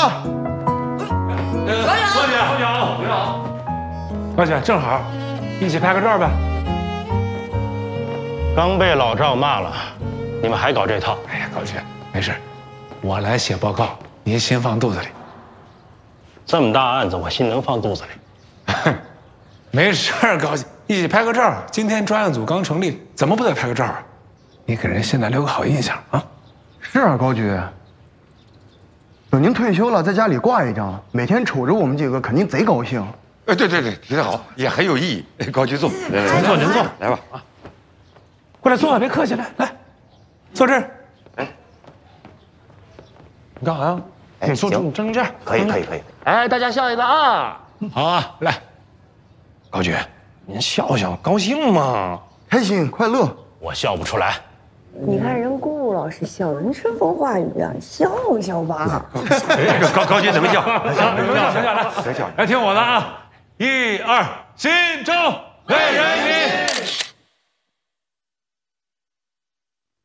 高姐，好久，你好。高姐，正好，一起拍个照吧。 刚被老赵骂了，你们还搞这套？ 哎呀，高姐，没事，我来写报告，您心放肚子里。 这么大案子，我心能放肚子里？ 没事儿，高姐，一起拍个照。今天专案组刚成立，怎么不得拍个照啊？你给人现在留个好印象啊！ 是啊，高局。等您退休了，在家里挂一张，每天瞅着我们几个，肯定贼高兴。 对，提得好，也很有意义。高局坐， 您坐，您坐， 来吧啊！ 过来坐，别客气，来，坐这儿。 哎， 你干啥呀？你坐这，你站这儿。 可以。哎，大家笑一个啊！ 好啊，来。高局，您笑笑，高兴吗？ 开心快乐。 我笑不出来。 你看人顾老师笑人春风化雨啊，笑笑吧。 高局怎么笑？ 行，来， 别笑， 来听我的啊！1、2，心中为人民，